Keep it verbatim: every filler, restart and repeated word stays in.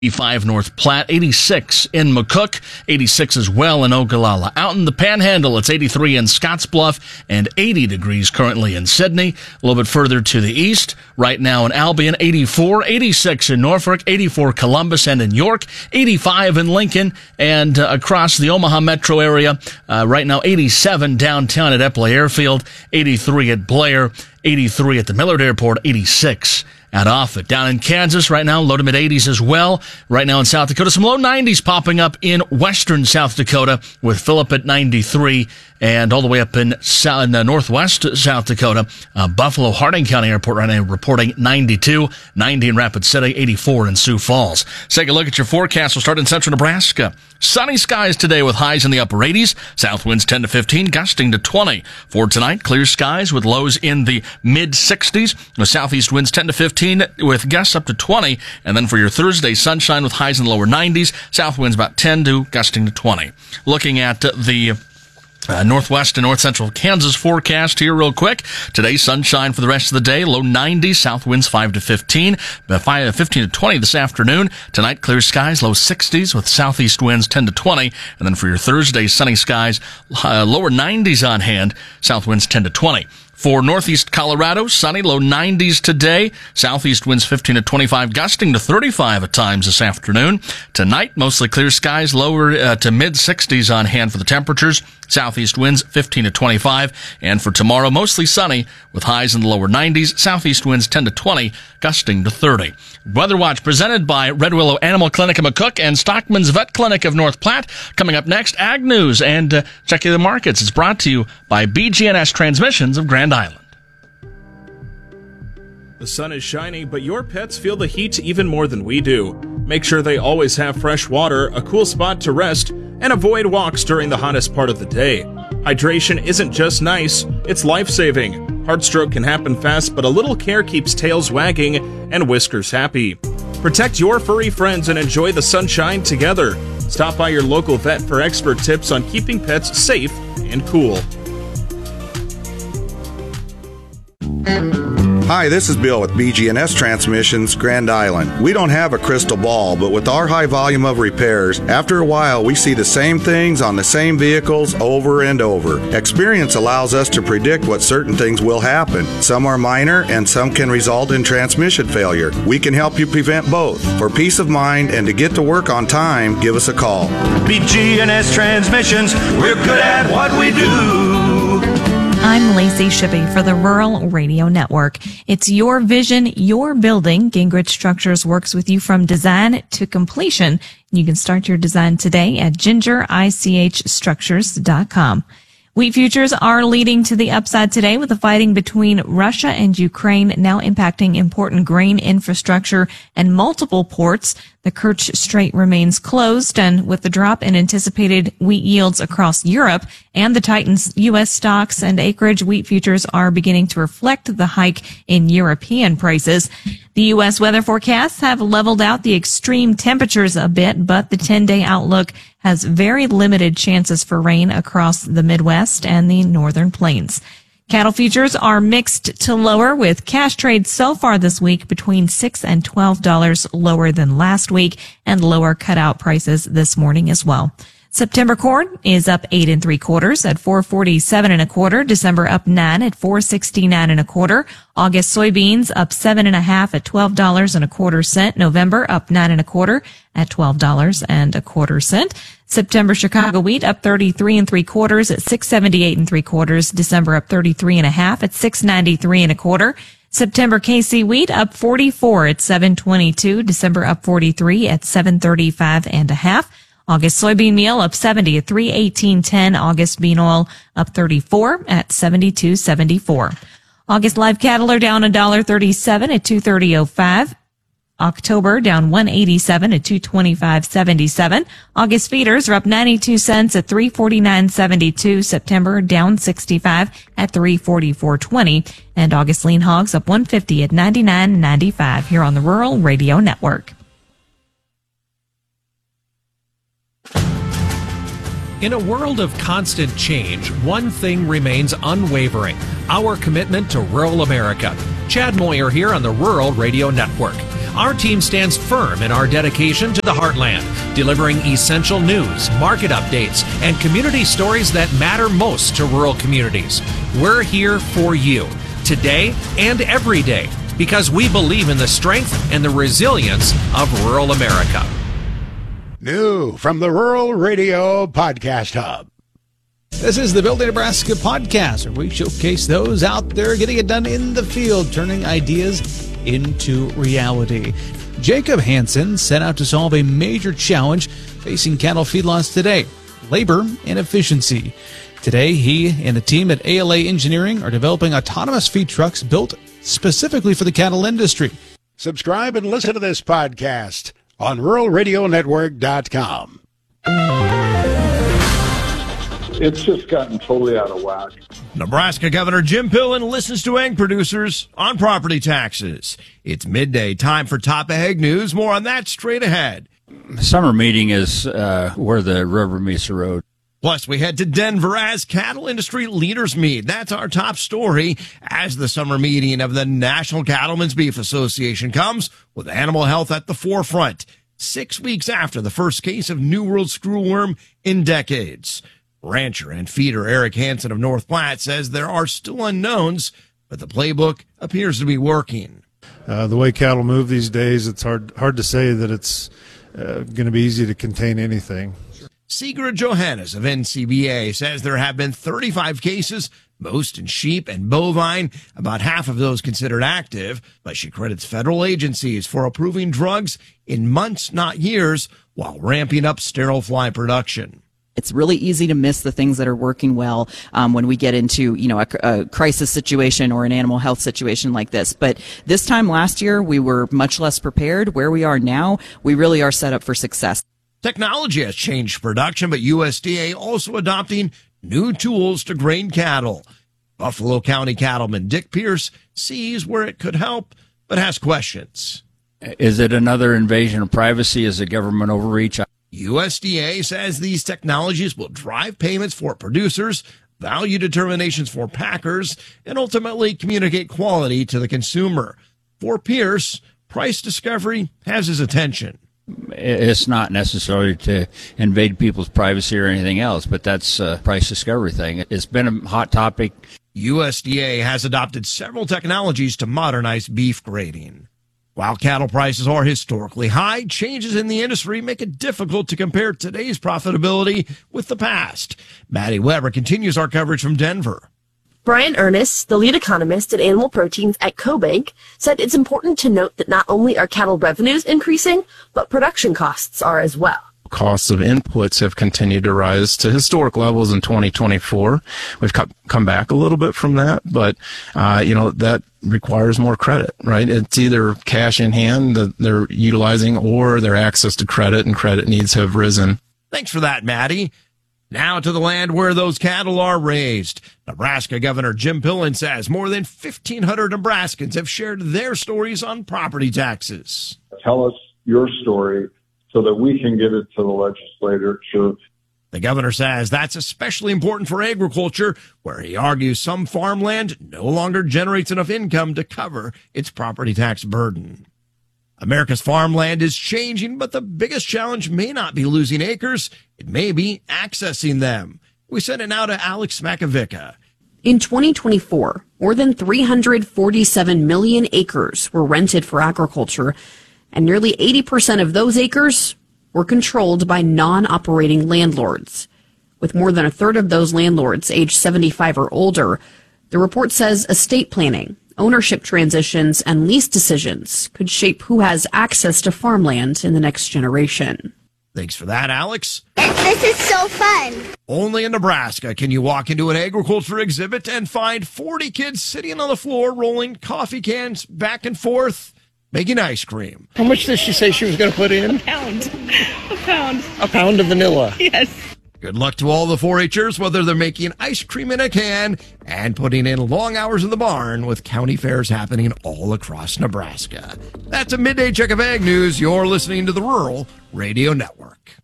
eighty-five North Platte, eighty-six in McCook, eighty-six as well in Ogallala. Out in the Panhandle, it's eighty-three in Scottsbluff and eighty degrees currently in Sydney. A little bit further to the east, right now in Albion, eighty-four, eighty-six in Norfolk, eighty-four Columbus and in York, eighty-five in Lincoln, and uh, across the Omaha metro area, uh, right now eighty-seven downtown at Eppley Airfield, eighty-three at Blair, eighty-three at the Millard Airport, eighty-six at Offutt. Down in Kansas right now, low to mid eighties as well. Right now in South Dakota, some low nineties popping up in western South Dakota with Phillip at ninety-three, and all the way up in, south, in uh, northwest South Dakota, uh, Buffalo Harding County Airport right now reporting ninety-two, ninety in Rapid City, eighty-four in Sioux Falls. Let's take a look at your forecast. We'll start in central Nebraska. Sunny skies today with highs in the upper eighties. South winds ten to fifteen, gusting to twenty. For tonight, clear skies with lows in the mid sixties. The southeast winds ten to fifteen with gusts up to twenty. And then for your Thursday, sunshine with highs in the lower nineties. South winds about ten to gusting to twenty. Looking at the Uh, northwest and north central Kansas forecast here real quick. Today, sunshine for the rest of the day, low nineties, south winds five to fifteen, five, fifteen to twenty this afternoon. Tonight, clear skies, low sixties with southeast winds ten to twenty. And then for your Thursday, sunny skies, uh, lower nineties on hand, south winds ten to twenty. For northeast Colorado, sunny, low nineties today. Southeast winds fifteen to twenty-five, gusting to thirty-five at times this afternoon. Tonight, mostly clear skies, lower uh, to mid sixties on hand for the temperatures. Southeast winds fifteen to twenty-five. And for tomorrow, mostly sunny with highs in the lower nineties. Southeast winds ten to twenty, gusting to thirty. Weather Watch presented by Red Willow Animal Clinic of McCook and Stockman's Vet Clinic of North Platte. Coming up next, Ag News and uh, checking the markets. It's brought to you by B G N S Transmissions of Grand Island. The sun is shining, but your pets feel the heat even more than we do. Make sure they always have fresh water, a cool spot to rest, and avoid walks during the hottest part of the day. Hydration isn't just nice, it's life-saving. Heart stroke can happen fast, but a little care keeps tails wagging and whiskers happy. Protect your furry friends and enjoy the sunshine together. Stop by your local vet for expert tips on keeping pets safe and cool. Hi, this is Bill with B G N S Transmissions, Grand Island. We don't have a crystal ball, but with our high volume of repairs, after a while we see the same things on the same vehicles over and over. Experience allows us to predict what certain things will happen. Some are minor and some can result in transmission failure. We can help you prevent both. For peace of mind and to get to work on time, give us a call. B G N S Transmissions, we're good at what we do. I'm Lacey Shippey for the Rural Radio Network. It's your vision, your building. Gingrich Structures works with you from design to completion. You can start your design today at ginger ich structures dot com. Wheat futures are leading to the upside today with the fighting between Russia and Ukraine now impacting important grain infrastructure and multiple ports. The Kerch Strait remains closed, and with the drop in anticipated wheat yields across Europe and the tightened U S stocks and acreage, wheat futures are beginning to reflect the hike in European prices. The U S weather forecasts have leveled out the extreme temperatures a bit, but the ten-day outlook has very limited chances for rain across the Midwest and the northern plains. Cattle futures are mixed to lower, with cash trades so far this week between six and twelve dollars lower than last week, and lower cutout prices this morning as well. September corn is up eight and three quarters at four forty-seven and a quarter. December up nine at four sixty-nine and a quarter. August soybeans up seven and a half at twelve dollars and a quarter cent. November up nine and a quarter at twelve dollars and a quarter cent. September Chicago wheat up thirty-three and three quarters at six seventy-eight and three quarters. December up thirty-three and a half at six ninety-three and a quarter. September K C wheat up forty-four at seven twenty-two. December up forty-three at seven thirty-five and a half. August soybean meal up seventy at three eighteen ten. August bean oil up thirty-four at seventy-two seventy-four. August live cattle are down one dollar thirty-seven at two thirty oh five. October down one eighty-seven at two twenty-five seventy-seven. August feeders are up ninety-two cents at three forty-nine seventy-two. September down sixty-five at three forty-four twenty. And August lean hogs up one fifty at ninety-nine ninety-five here on the Rural Radio Network. In a world of constant change, one thing remains unwavering: our commitment to rural America. Chad Moyer here on the Rural Radio Network. our team stands firm in our dedication to the heartland, delivering essential news, market updates, and community stories that matter most to rural communities. We're here for you, today and every day, because we believe in the strength and the resilience of rural America. New from the Rural Radio Podcast Hub. This is the Building Nebraska podcast, where we showcase those out there getting it done in the field, turning ideas into reality. Jacob Hansen set out to solve a major challenge facing cattle feedlots today: labor and efficiency. Today, he and the team at A L A Engineering are developing autonomous feed trucks built specifically for the cattle industry. Subscribe and listen to this podcast on rural radio network dot com. It's just gotten totally out of whack. Nebraska Governor Jim Pillen listens to egg producers on property taxes. It's midday, time for Top Ag News. More on that straight ahead. Summer meeting is uh, where the rubber meets the road. Plus, we head to Denver as cattle industry leaders meet. That's our top story as the summer meeting of the National Cattlemen's Beef Association comes with animal health at the forefront, six weeks after the first case of New World screwworm in decades. Rancher and feeder Eric Hansen of North Platte says there are still unknowns, but the playbook appears to be working. Uh, the way cattle move these days, it's hard hard to say that it's uh, going to be easy to contain anything. Sigrid Johannes of N C B A says there have been thirty-five cases, most in sheep and bovine, about half of those considered active, but she credits federal agencies for approving drugs in months, not years, while ramping up sterile fly production. It's really easy to miss the things that are working well um, when we get into, you know, a, a crisis situation or an animal health situation like this. But this time last year, we were much less prepared. Where we are now, we really are set up for success. Technology has changed production, but U S D A also adopting new tools to grain cattle. Buffalo County cattleman Dick Pierce sees where it could help, but has questions. Is it another invasion of privacy? Is it government overreach? U S D A says these technologies will drive payments for producers, value determinations for packers, and ultimately communicate quality to the consumer. For Pierce, price discovery has his attention. It's not necessary to invade people's privacy or anything else, but that's a price discovery thing. It's been a hot topic. U S D A has adopted several technologies to modernize beef grading. While cattle prices are historically high, changes in the industry make it difficult to compare today's profitability with the past. Maddie Weber continues our coverage from Denver. Brian Ernest, the lead economist at Animal Proteins at CoBank, said it's important to note that not only are cattle revenues increasing, but production costs are as well. Costs of inputs have continued to rise to historic levels in twenty twenty-four. We've come back a little bit from that, but, uh, you know, that requires more credit, right? It's either cash in hand that they're utilizing or their access to credit, and credit needs have risen. Thanks for that, Maddie. Now to the land where those cattle are raised. Nebraska Governor Jim Pillen says more than fifteen hundred Nebraskans have shared their stories on property taxes. Tell us your story so that we can get it to the legislature. The governor says that's especially important for agriculture, where he argues some farmland no longer generates enough income to cover its property tax burden. America's farmland is changing, but the biggest challenge may not be losing acres. It may be accessing them. We send it now to Alex Makovica. In twenty twenty-four, more than three hundred forty-seven million acres were rented for agriculture, and nearly eighty percent of those acres were controlled by non-operating landlords. With more than a third of those landlords age seventy-five or older, the report says estate planning, ownership transitions, and lease decisions could shape who has access to farmland in the next generation. Thanks for that, Alex. This is so fun. Only in Nebraska can you walk into an agriculture exhibit and find forty kids sitting on the floor rolling coffee cans back and forth, making ice cream. How much did she say she was going to put in? A pound. A pound. A pound of vanilla. Yes. Good luck to all the four H'ers, whether they're making ice cream in a can and putting in long hours in the barn with county fairs happening all across Nebraska. That's a midday check of Ag News. You're listening to the Rural Radio Network.